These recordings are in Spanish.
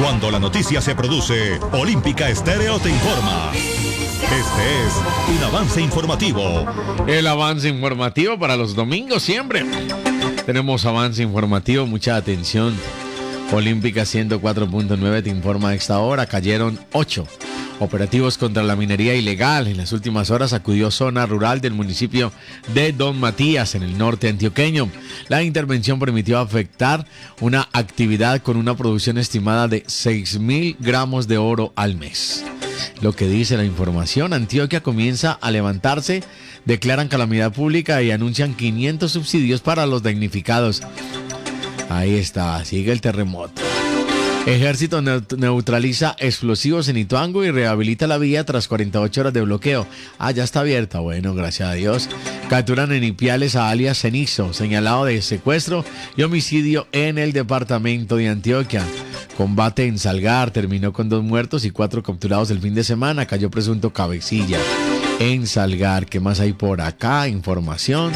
Cuando la noticia se produce, Olímpica Estéreo te informa. Este es un avance informativo. El avance informativo para los domingos siempre. Tenemos avance informativo, mucha atención. Olímpica 104.9 te informa a esta hora. Cayeron 8 operativos contra la minería ilegal. En las últimas horas acudió zona rural del municipio de Don Matías, en el norte antioqueño. La intervención permitió afectar una actividad con una producción estimada de 6.000 gramos de oro al mes. Lo que dice la información, Antioquia comienza a levantarse, declaran calamidad pública y anuncian 500 subsidios para los damnificados. Ahí está, sigue el terremoto. Ejército neutraliza explosivos en Ituango y rehabilita la vía tras 48 horas de bloqueo. Ya está abierta. Bueno, gracias a Dios. Capturan en Ipiales a alias Cenizo, señalado de secuestro y homicidio en el departamento de Antioquia. Combate en Salgar terminó con 2 muertos y 4 capturados el fin de semana. Cayó presunto cabecilla en Salgar. ¿Qué más hay por acá? Información.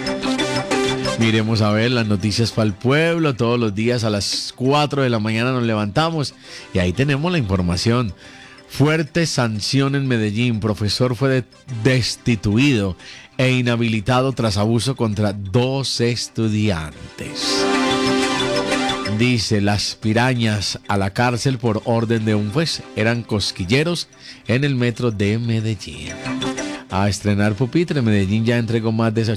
Miremos a ver las noticias para el pueblo. Todos los días a las 4 de la mañana nos levantamos y ahí tenemos la información. Fuerte sanción en Medellín. Profesor fue destituido e inhabilitado tras abuso contra 2 estudiantes. Dice, las pirañas a la cárcel por orden de un juez. Eran cosquilleros en el metro de Medellín. A estrenar pupitre, Medellín ya entregó más de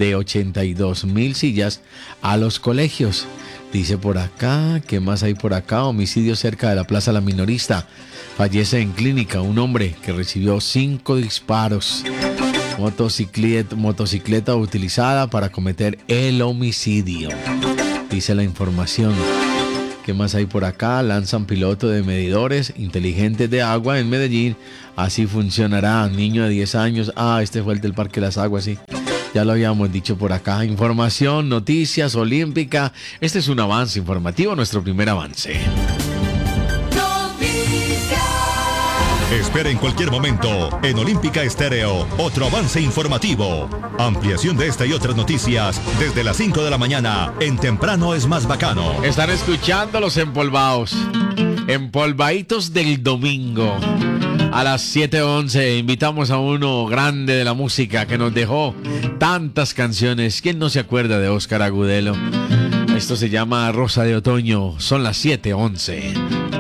82.000 sillas a los colegios. Dice por acá, ¿qué más hay por acá? Homicidio cerca de la Plaza La Minorista. Fallece en clínica un hombre que recibió 5 disparos. Motocicleta utilizada para cometer el homicidio. Dice la información. ¿Qué más hay por acá? Lanzan piloto de medidores inteligentes de agua en Medellín. Así funcionará. Niño de 10 años. Este fue el del Parque Las Aguas, sí. Ya lo habíamos dicho por acá. Información, noticias, Olímpica. Este es un avance informativo, nuestro primer avance. Espera en cualquier momento en Olímpica Estéreo otro avance informativo. Ampliación de esta y otras noticias desde las 5 de la mañana en Temprano es Más Bacano. Están escuchando los empolvados. Empolvaditos del domingo. A las 7:11 invitamos a uno grande de la música que nos dejó tantas canciones. ¿Quién no se acuerda de Óscar Agudelo? Esto se llama Rosa de Otoño. Son las 7:11.